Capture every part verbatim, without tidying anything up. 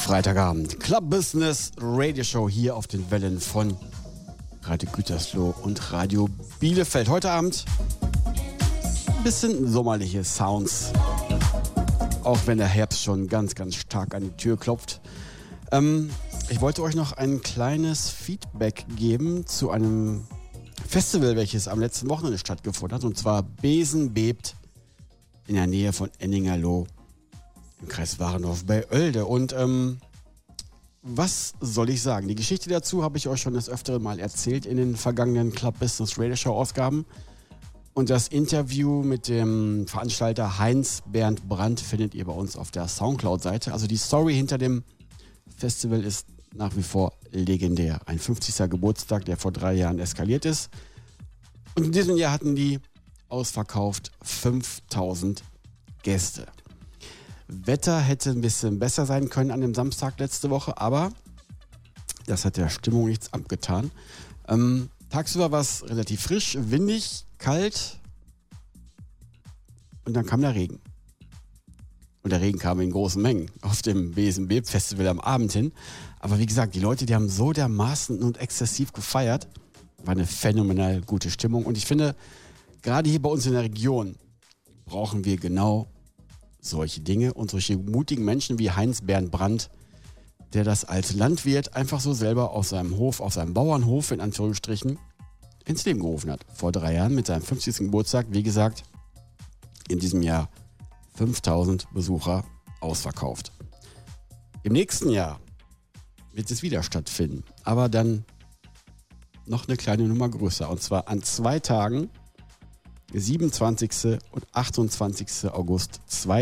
Freitagabend. Club Business Radio Show hier auf den Wellen von Radio Gütersloh und Radio Bielefeld. Heute Abend ein bisschen sommerliche Sounds. Auch wenn der Herbst schon ganz, ganz stark an die Tür klopft. Ähm, ich wollte euch noch ein kleines Feedback geben zu einem Festival, welches am letzten Wochenende stattgefunden hat. Und zwar Besen bebt in der Nähe von Enningerloh im Kreis Warendorf bei Oelde. Und ähm, was soll ich sagen? Die Geschichte dazu habe ich euch schon das öftere Mal erzählt in den vergangenen Club Business Radio Show Ausgaben. Und das Interview mit dem Veranstalter Heinz Bernd Brandt findet ihr bei uns auf der Soundcloud-Seite. Also die Story hinter dem Festival ist nach wie vor legendär. Ein fünfzigsten Geburtstag, der vor drei Jahren eskaliert ist. Und in diesem Jahr hatten die ausverkauft fünftausend Gäste. Wetter hätte ein bisschen besser sein können an dem Samstag letzte Woche, aber das hat der Stimmung nichts abgetan. Ähm, tagsüber war es relativ frisch, windig, kalt und dann kam der Regen. Und der Regen kam in großen Mengen auf dem Besen bebt Festival am Abend hin. Aber wie gesagt, die Leute, die haben so dermaßen und exzessiv gefeiert. War eine phänomenal gute Stimmung. Und ich finde, gerade hier bei uns in der Region brauchen wir genau solche Dinge und solche mutigen Menschen wie Heinz Bernd Brandt, der das als Landwirt einfach so selber auf seinem Hof, auf seinem Bauernhof in Anführungsstrichen, ins Leben gerufen hat. Vor drei Jahren mit seinem fünfzigsten Geburtstag, wie gesagt, in diesem Jahr fünftausend Besucher ausverkauft. Im nächsten Jahr wird es wieder stattfinden, aber dann noch eine kleine Nummer größer. Und zwar an zwei Tagen, siebenundzwanzigsten und achtundzwanzigsten August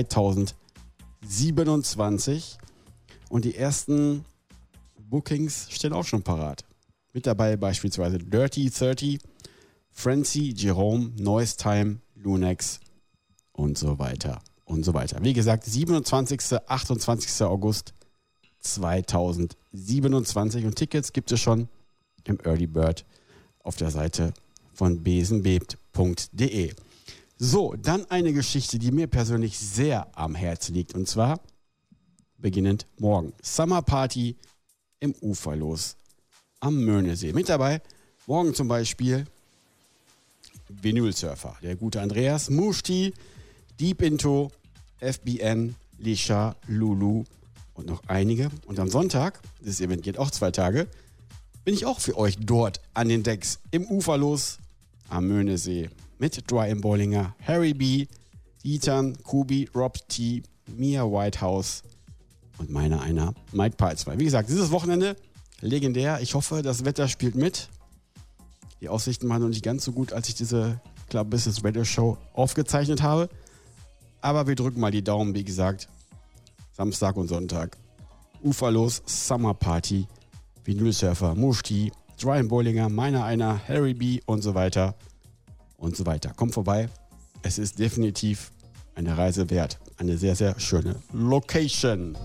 zweitausendsiebenundzwanzig. Und die ersten Bookings stehen auch schon parat. Mit dabei beispielsweise Dirty thirty, Francie, Jerome, Noise Time, Lunex und so weiter und so weiter. Wie gesagt, siebenundzwanzigsten und achtundzwanzigsten August zweitausendsiebenundzwanzig. Und Tickets gibt es schon im Early Bird auf der Seite von besenbebt punkt de. So, dann eine Geschichte, die mir persönlich sehr am Herzen liegt. Und zwar beginnend morgen. Summer Party im Uferlos am Möhnesee. Mit dabei morgen zum Beispiel Vinylsurfer, der gute Andreas, Mushti, Deep Into, F B N, Lisha, Lulu und noch einige. Und am Sonntag, das Event geht auch zwei Tage, bin ich auch für euch dort an den Decks im Uferlos am Möhnesee mit Dry in Bollinger, Harry B, Ethan, Kubi, Rob T, Mia Whitehouse und meiner einer Mike Palzwey. Wie gesagt, dieses Wochenende legendär. Ich hoffe, das Wetter spielt mit. Die Aussichten waren noch nicht ganz so gut, als ich diese Club Business Radio Show aufgezeichnet habe. Aber wir drücken mal die Daumen, wie gesagt. Samstag und Sonntag. Uferlos, Summer Party, Vinylsurfer, Mushti, Dry in Bollinger, meiner einer, Harry B und so weiter und so weiter. Kommt vorbei. Es ist definitiv eine Reise wert. Eine sehr, sehr schöne Location.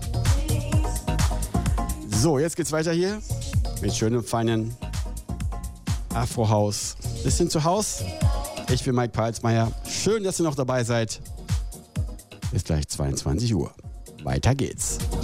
So, jetzt geht's weiter hier mit schönem, feinen Afro-House. Bisschen zu Haus. Ich bin Mike Palzmeier. Schön, dass ihr noch dabei seid. Bis gleich zweiundzwanzig Uhr. Weiter geht's.